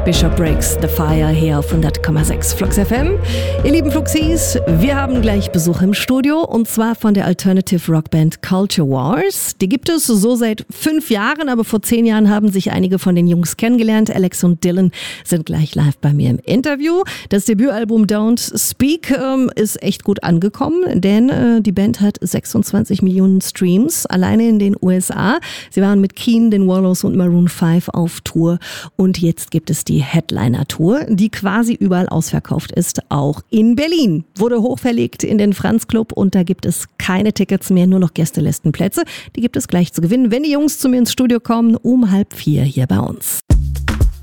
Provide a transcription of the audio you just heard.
Bishop Breaks the Fire hier auf 100,6 Flux FM. Ihr lieben Fluxies, wir haben gleich Besuch im Studio und zwar von der Alternative Rockband Culture Wars. Die gibt es so seit 5 Jahren, aber vor 10 Jahren haben sich einige von den Jungs kennengelernt. Alex und Dylan sind gleich live bei mir im Interview. Das Debütalbum Don't Speak ist echt gut angekommen, denn die Band hat 26 Millionen Streams alleine in den USA. Sie waren mit Keane, den Wallows und Maroon 5 auf Tour und jetzt gibt es die Headliner-Tour, die quasi überall ausverkauft ist, auch in Berlin. Wurde hochverlegt in den Franz Club und da gibt es keine Tickets mehr, nur noch Gästelistenplätze. Die gibt es gleich zu gewinnen, wenn die Jungs zu mir ins Studio kommen, um 3:30 hier bei uns.